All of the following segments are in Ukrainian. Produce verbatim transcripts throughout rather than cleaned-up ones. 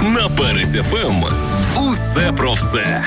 На Перець еф ем усе про все.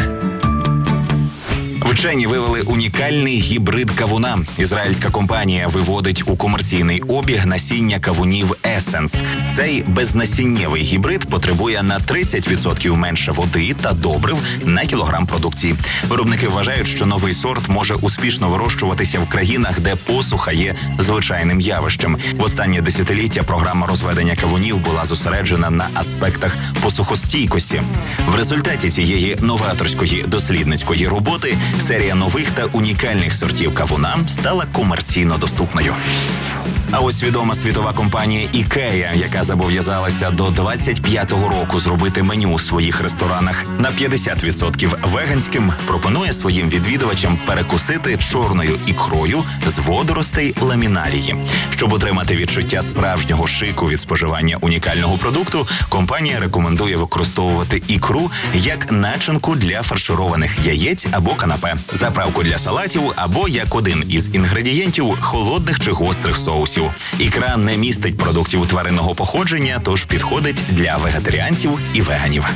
Вчені вивели унікальний гібрид кавуна. Ізраїльська компанія виводить у комерційний обіг насіння кавунів Essence. Цей безнасіннєвий гібрид потребує на тридцять відсотків менше води та добрив на кілограм продукції. Виробники вважають, що новий сорт може успішно вирощуватися в країнах, де посуха є звичайним явищем. В останнє десятиліття програма розведення кавунів була зосереджена на аспектах посухостійкості. В результаті цієї новаторської дослідницької роботи серія нових та унікальних сортів кавуна стала комерційно доступною. А ось відома світова компанія IKEA, яка зобов'язалася до двадцять п'ятого року зробити меню у своїх ресторанах на п'ятдесят відсотків веганським, пропонує своїм відвідувачам перекусити чорною ікрою з водоростей ламінарії. Щоб отримати відчуття справжнього шику від споживання унікального продукту, компанія рекомендує використовувати ікру як начинку для фаршированих яєць або канапе, заправку для салатів або як один із інгредієнтів холодних чи гострих соусів. Ікра не містить продуктів тваринного походження, тож підходить для вегетаріанців і веганів.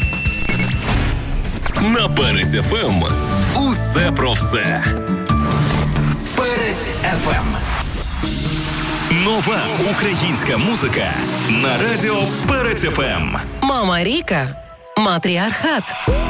На Перець еф ем усе про все. Перець еф ем. Нова українська музика на радіо Перець еф ем. Мама Ріка. Матріархат.